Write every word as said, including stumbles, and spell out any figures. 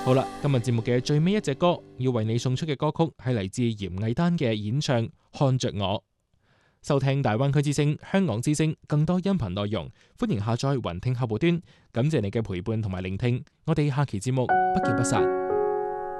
好啦，今日節目嘅最尾一隻歌，要為你送出嘅歌曲係嚟自嚴藝丹嘅演唱《看着我》。收聽大灣區之聲、香港之聲更多音頻內容，歡迎下載雲聽客戶端。感謝你嘅陪伴同埋聆聽，我哋下期節目不見不散。